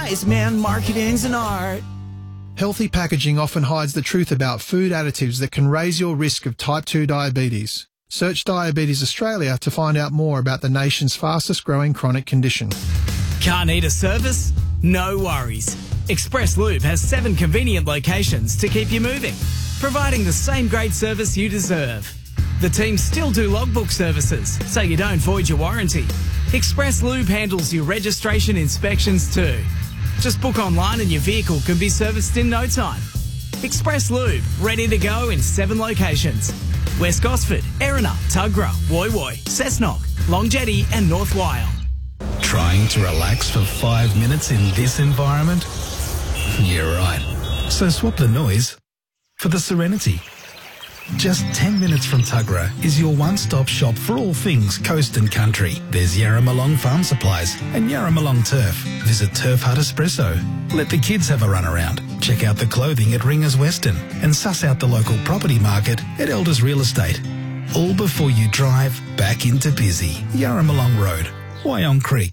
wise man, marketing's an art. Healthy packaging often hides the truth about food additives that can raise your risk of type 2 diabetes. Search Diabetes Australia to find out more about the nation's fastest growing chronic condition. Can't need a service? No worries. Express Lube has 7 convenient locations to keep you moving, providing the same great service you deserve. The team still do logbook services, so you don't void your warranty. Express Lube handles your registration inspections too. Just book online and your vehicle can be serviced in no time. Express Lube, ready to go in 7 locations. West Gosford, Erina, Tuggerah, Woy Woy, Cessnock, Long Jetty and North Wyong. Trying to relax for 5 minutes in this environment? You're right. So swap the noise for the serenity. Just 10 minutes from Tuggerah is your one-stop shop for all things coast and country. There's Yarramalong Farm Supplies and Yarramalong Turf. Visit Turf Hut Espresso. Let the kids have a run around. Check out the clothing at Ringers Western and suss out the local property market at Elders Real Estate. All before you drive back into busy Yarramalong Road, Wyong Creek.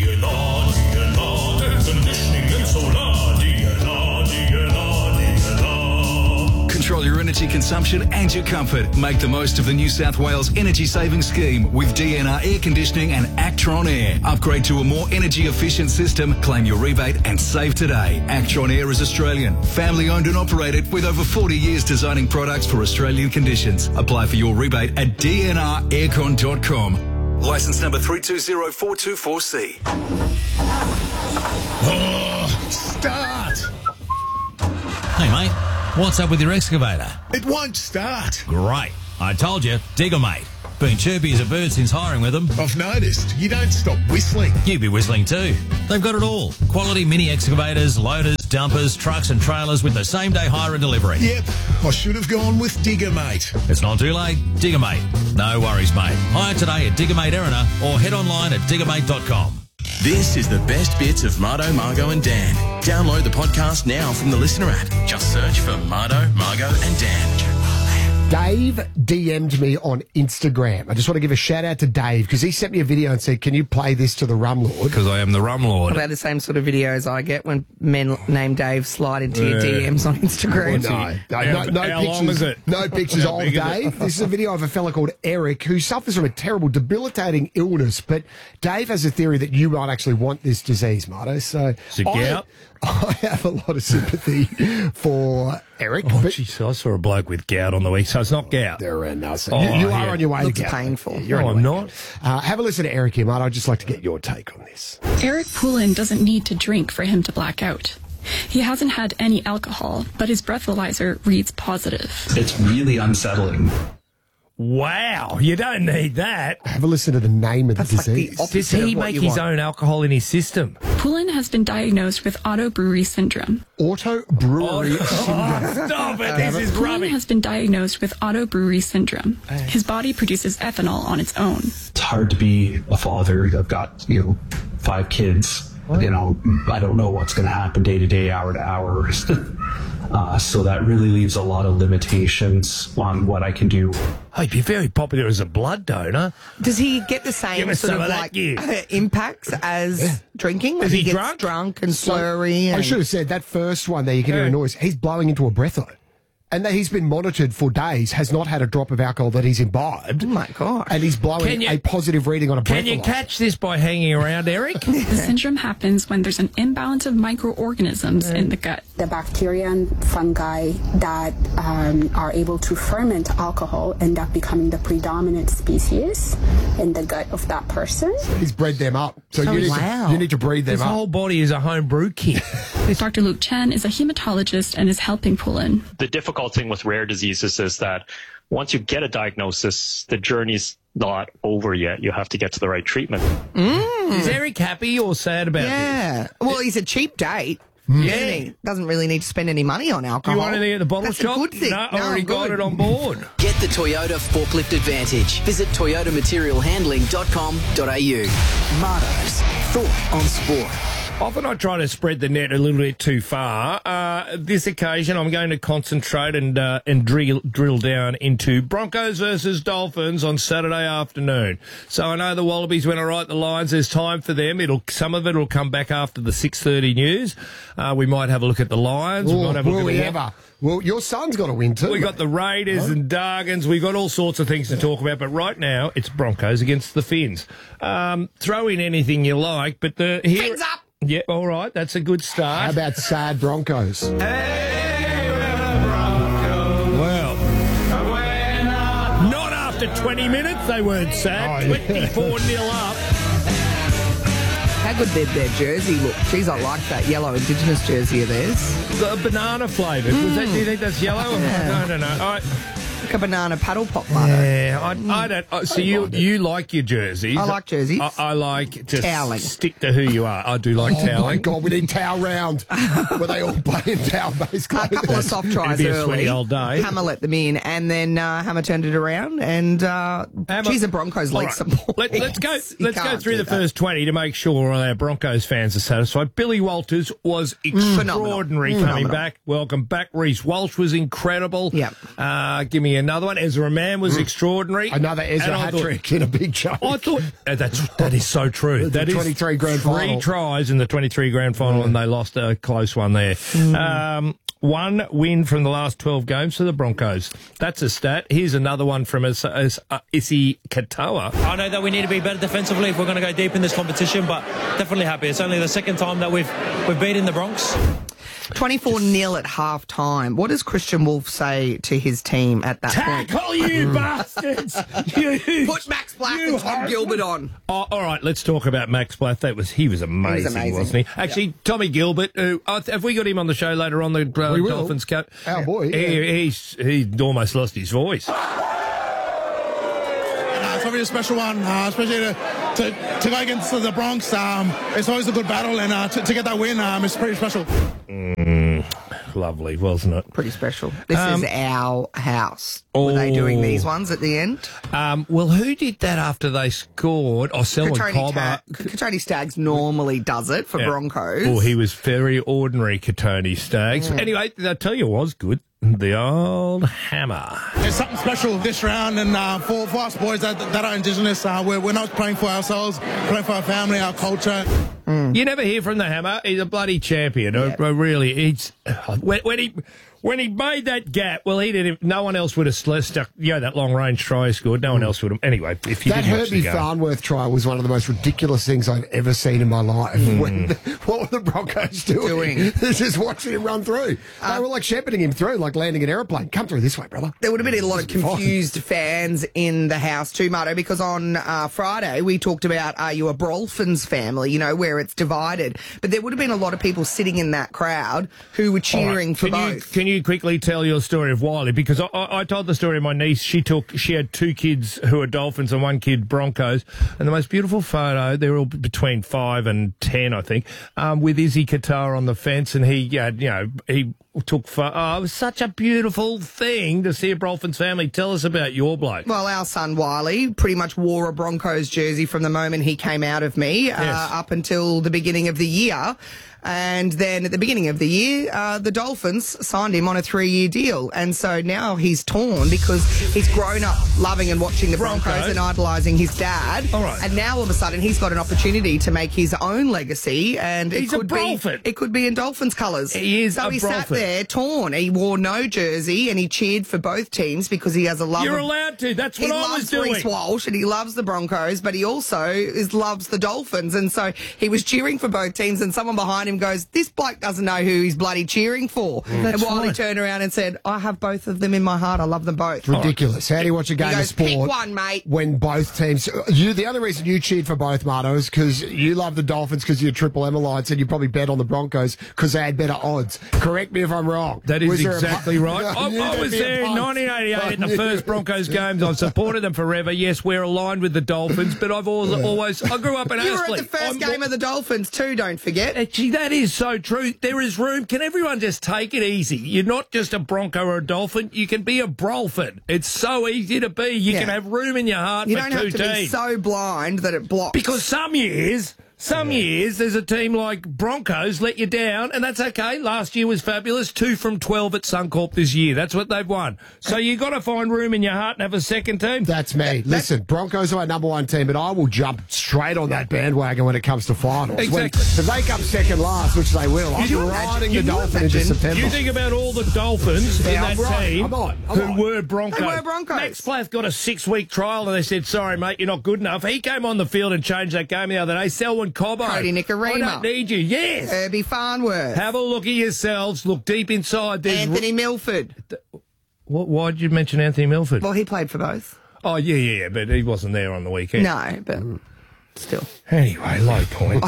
Control your energy consumption and your comfort. Make the most of the New South Wales Energy Saving Scheme with DNR Air Conditioning and Actron Air. Upgrade to a more energy efficient system, claim your rebate and save today. Actron Air is Australian, family owned and operated with over 40 years designing products for Australian conditions. Apply for your rebate at dnraircon.com. Licence number 320424C. Oh, start! Hey, mate. What's up with your excavator? It won't start. Great. I told you, Digger Mate. Been chirpy as a bird since hiring with them. I've noticed. You don't stop whistling. You be whistling too. They've got it all. Quality mini excavators, loaders, dumpers, trucks and trailers with the same day hire and delivery. Yep. I should have gone with Digger Mate. It's not too late. Digger Mate. No worries, mate. Hire today at Digger Mate Erina or head online at diggermate.com. This is the best bits of Mardo, Margo and Dan. Download the podcast now from the Listener app. Just search for Mardo, Margo and Dan. Dave DM'd me on Instagram. I just want to give a shout out to Dave because he sent me a video and said, can you play this to the Rum Lord? Because I am the Rum Lord. About the same sort of videos I get when men named Dave slide into your DMs on Instagram. No How pictures, long is it? No pictures How of big is Dave. This is a video of a fella called Eric who suffers from a terrible, debilitating illness. But Dave has a theory that you might actually want this disease, Mardo. So Is it gout? I have a lot of sympathy for Eric. Oh, but jeez, I saw a bloke with gout on the week, so it's not gout. you are yeah. on your way Looks to gout. painful. You're No, on I'm your way. not. Have a listen to Eric here, Mardo. I'd just like to get your take on this. Eric Poulin doesn't need to drink for him to black out. He hasn't had any alcohol, but his breathalyzer reads positive. It's really unsettling. Wow, you don't need that. Have a listen to the name of the disease. Does he make his own alcohol in his system? Poulin has been diagnosed with auto brewery syndrome. Auto brewery syndrome. Stop it, this is Poulin rubbish. has been diagnosed with auto brewery syndrome. His body produces ethanol on its own. It's hard to be a father. I've got, 5 kids. I don't know what's going to happen day to day, hour to hour. So that really leaves a lot of limitations on what I can do. Oh, he'd be very popular as a blood donor. Does he get the same Give us sort some of of that, you. impacts as drinking? Is he gets drunk? drunk and slurry? I should have said that first one there, you can hear a noise. He's blowing into a breatho. And that he's been monitored for days, has not had a drop of alcohol that he's imbibed. Oh, my God. And he's blowing a positive reading on a breathalyzer. Can you catch this by hanging around, Eric? The syndrome happens when there's an imbalance of microorganisms in the gut. The bacteria and fungi that are able to ferment alcohol end up becoming the predominant species in the gut of that person. He's bred them up. So you need to breed them His up. whole body is a home brew kit. Dr. Luke Chen is a hematologist and is helping Poulin. The difficult thing with rare diseases is that once you get a diagnosis, the journey's not over yet. You have to get to the right treatment. Is Eric happy or sad about this? Yeah. Well, he's a cheap date. Yeah. He doesn't really need to spend any money on alcohol. You want anything at the bottle That's shop? a good thing. No, I already got it on board. Get the Toyota Forklift Advantage. Visit toyotamaterialhandling.com.au. Mardo's Thought on Sport. Often I try to spread the net a little bit too far. This occasion, I'm going to concentrate and drill down into Broncos versus Dolphins on Saturday afternoon. So I know the Wallabies went all right. The Lions, there's time for them. Some of it will come back after the 6:30 news. We might have a look at the Lions. We might have a look at Well, your son's got to win too. We got the Raiders and Dargans. We've got all sorts of things to talk about. But right now, it's Broncos against the Finns. Throw in anything you like, but Fins up! Yeah, all right. That's a good start. How about sad Broncos? Hey, well, not after 20 minutes. They weren't sad. 24-0 up. How good did their jersey look? Jeez, I like that yellow Indigenous jersey of theirs. The banana flavoured. Do you think that's yellow? I don't know. All right. Like a banana paddle pop butter. Yeah, I don't. So you like your jerseys? I like jerseys. I like to toweling. Stick to who you are. I do like toweling. Oh my God, we need towel round where they all play in towel-based clothes. A couple of soft tries It'd be a early. sweaty old day. Hammer let them in, and then Hammer turned it around. And geez, the Broncos leaked some points. Let's go through the first 20 to make sure all our Broncos fans are satisfied. Billy Walters was extraordinary coming back. Welcome back. Reece Walsh was incredible. Yep. Give me another one. Ezra Mann was extraordinary. Another Ezra hat-trick in a big choke. I thought that is so true. The 23 grand final. 3 tries in the 23 grand final, and they lost a close one there. One win from the last 12 games for the Broncos. That's a stat. Here's another one from Isi Katoa. I know that we need to be better defensively if we're going to go deep in this competition, but definitely happy. It's only the second time that we've beaten the Bronx. 24-0 at half-time. What does Christian Wolf say to his team at that point? Tackle, you bastards! Put Max Black and Tom Gilbert on. Oh, all right, let's talk about Max Black. He was amazing, wasn't he? Actually, Tommy Gilbert, have we got him on the show later on, the Dolphins cut? Our boy. Yeah. He almost lost his voice. It's a really special one, especially to go against the Bronx. It's always a good battle, and to get that win, it's pretty special. Lovely, wasn't it? Pretty special. This is our house. Were they doing these ones at the end? Well, who did that after they scored? Selwyn Cobber. Katoni Staggs normally does it for Broncos. Oh, he was very ordinary, Katoni Staggs. Anyway, I'll tell you what was good. The old hammer. It's something special this round, and for us boys that are Indigenous, we're not playing for ourselves, playing for our family, our culture. You never hear from the hammer. He's a bloody champion. Really, when he made that gap, well, he did. No one else would have stuck. That long range try he scored. No one else would have. Anyway, if you that didn't watch Herbie the game. Farnworth try was one of the most ridiculous things I've ever seen in my life. What were the Broncos doing? Just watching him run through. They were like shepherding him through, like landing an aeroplane. Come through this way, brother. There would have been a lot of confused fans in the house too, Marto, because on Friday we talked about are you a Brolphins family, where it's divided. But there would have been a lot of people sitting in that crowd who were cheering for both. Can you quickly tell your story of Wiley? Because I told the story of my niece. She had 2 kids who are Dolphins and 1 kid Broncos, and the most beautiful photo. They were all between 5 and 10, I think, with Izzy Qatar on the fence, and he took. It was such a beautiful thing to see a Dolphins family. Tell us about your bloke. Well, our son Wiley pretty much wore a Broncos jersey from the moment he came out of me up until the beginning of the year. And then at the beginning of the year, the Dolphins signed him on a 3-year deal. And so now he's torn because he's grown up loving and watching the Broncos and idolising his dad. All right. And now all of a sudden he's got an opportunity to make his own legacy. And he's it could be in Dolphins colours. He is so a he Brolphin. sat there torn. He wore no jersey and he cheered for both teams because he has a love. You're allowed to. That's what I was doing. He loves Reece Walsh and he loves the Broncos, but he also loves the Dolphins. And so he was cheering for both teams, and someone behind him goes, "This bloke doesn't know who he's bloody cheering for." And Wiley turned around and said, "I have both of them in my heart. I love them both." Ridiculous. How do you watch a game of sport? Pick one, mate. When both teams... the only reason you cheered for both, Marto, is because you love the Dolphins because you're Triple M Alliance, and you probably bet on the Broncos because they had better odds. Correct me if I'm wrong. That is exactly right. I was there in 1988 in the first Broncos games. I've supported them forever. Yes, we're aligned with the Dolphins, but I've always I grew up in Aspley. You were at the first game of the Dolphins too, don't forget. Actually, that is so true. There is room. Can everyone just take it easy? You're not just a Bronco or a Dolphin. You can be a Brolphin. It's so easy to be. You can have room in your heart for 2 teams. You don't have to be so blind that it blocks. Because some years Some years there's a team like Broncos let you down, and that's okay. Last year was fabulous. 2 from 12 at Suncorp this year. That's what they've won. So you got to find room in your heart and have a second team. That's me. Listen, Broncos are our number one team, but I will jump straight on that bandwagon when it comes to finals. Exactly. If they come second last, which they will, I'm riding the Dolphins into September. You think about all the Dolphins in that team who were Broncos. They were Broncos. Max Plath got a 6-week trial and they said, sorry, mate, you're not good enough. He came on the field and changed that game the other day. Selwyn Cobbo. Cody Nicarima. I don't need you. Yes. Herbie Farnworth. Have a look at yourselves. Look deep inside. There's Anthony Milford. Why did you mention Anthony Milford? Well, he played for both. Oh, yeah, but he wasn't there on the weekend. No, but still. Anyway, low point.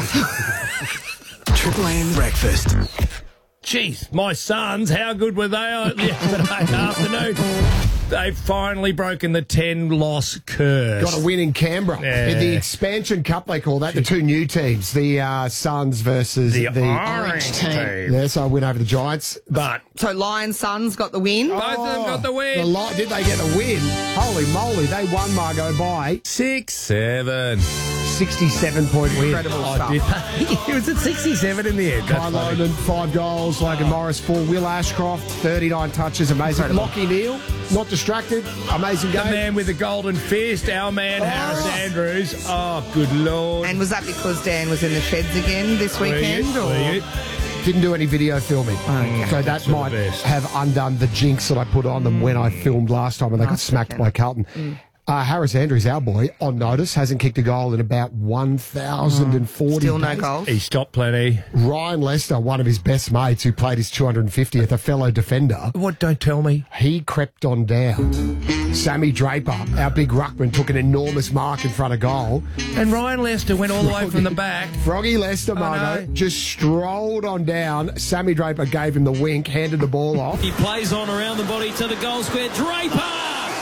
Triple M breakfast. Jeez, my sons, how good were they yesterday afternoon? They've finally broken the 10-loss curse. Got a win in Canberra. In the Expansion Cup, they call that. The two new teams, the Suns versus the Orange team. Yeah, so a win over the Giants. So Lions Suns got the win. Both of them got the win. Did they get the win? Holy moly, they won, Margot, by 6-7. 67-point win. Incredible stuff. It was at 67 in the end. Kai Loden, 5 goals. Logan Morris, 4. Will Ashcroft, 39 touches. Amazing. Lockie Neal, not distracted. Amazing game. The man with the golden fist, our man, Harris Andrews. Oh, good Lord. And was that because Dan was in the sheds again this weekend? Didn't do any video filming. So that might have undone the jinx that I put on them when I filmed last time and they got smacked by Carlton. Harris Andrews, our boy, on notice, hasn't kicked a goal in about 1,040 Still no days. goals. He stopped plenty. Ryan Lester, one of his best mates who played his 250th, a fellow defender. What? Don't tell me. He crept on down. Sammy Draper, our big ruckman, took an enormous mark in front of goal. And Ryan Lester went all the way from the back. Froggy Lester, Margo, just strolled on down. Sammy Draper gave him the wink, handed the ball off. He plays on around the body to the goal square. Draper!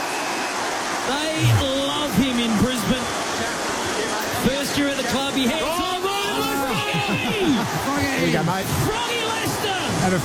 They love him in Brisbane. First year at the club, he heads on. There you go, mate. Froggy